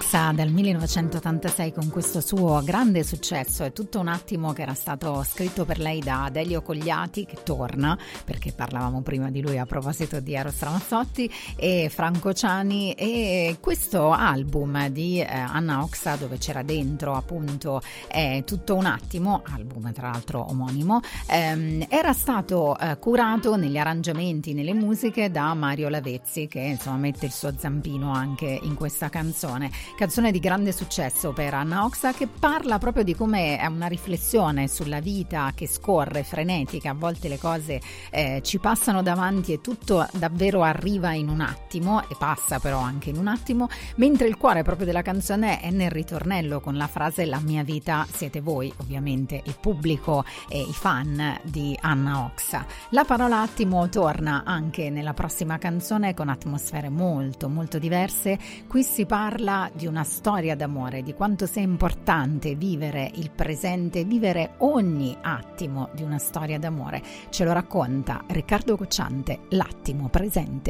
Oxa dal 1986 con questo suo grande successo È tutto un attimo, che era stato scritto per lei da Adelio Cogliati, che torna perché parlavamo prima di lui a proposito di Eros Ramazzotti e Franco Ciani, e questo album di Anna Oxa, dove c'era dentro appunto È tutto un attimo, album tra l'altro omonimo, era stato curato negli arrangiamenti, nelle musiche da Mario Lavezzi, che insomma mette il suo zampino anche in questa canzone di grande successo per Anna Oxa, che parla proprio di come è una riflessione sulla vita che scorre frenetica, a volte le cose ci passano davanti e tutto davvero arriva in un attimo e passa però anche in un attimo, mentre il cuore proprio della canzone è nel ritornello con la frase "la mia vita siete voi", ovviamente il pubblico e i fan di Anna Oxa. La parola attimo torna anche nella prossima canzone con atmosfere molto molto diverse. Qui si parla di una storia d'amore, di quanto sia importante vivere il presente, vivere ogni attimo di una storia d'amore. Ce lo racconta Riccardo Cocciante, L'attimo presente.